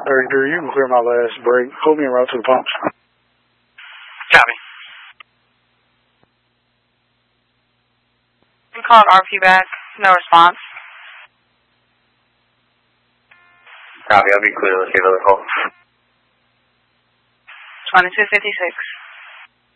33, you can clear my last break. Hold me en route to the pumps. Copy. I'm calling RP back. No response. Copy, I'll be clear. Let's get another call. 2256.